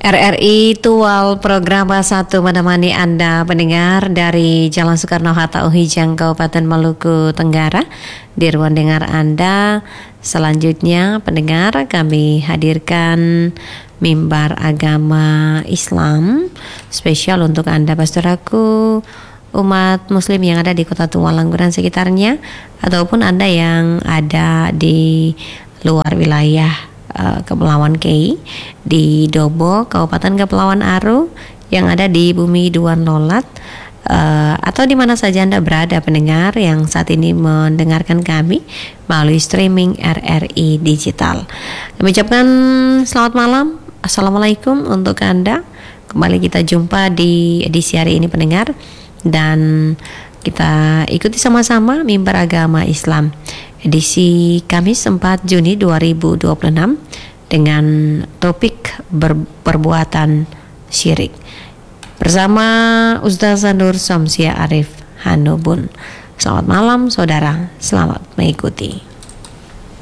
RRI Tual program satu menemani Anda pendengar dari Jalan Soekarno-Hatta Uhijang, Kabupaten Maluku Tenggara. Di ruang dengar Anda selanjutnya pendengar, kami hadirkan mimbar agama Islam spesial untuk Anda Pastoraku, umat muslim yang ada di Kota Tual Langguran sekitarnya, ataupun Anda yang ada di luar wilayah Kepulauan Kei, di Dobo, Kabupaten Kepulauan Aru, yang ada di Bumi Duan Lolat, atau di mana saja Anda berada pendengar yang saat ini mendengarkan kami melalui streaming RRI Digital. Kami ucapkan selamat malam, Assalamualaikum untuk Anda. Kembali kita jumpa di edisi hari ini pendengar, dan kita ikuti sama-sama mimbar agama Islam edisi Kamis 4 Juni 2026 dengan topik perbuatan syirik bersama Ustazah Nur Somsia Arif Hanubun. Selamat malam saudara, selamat mengikuti.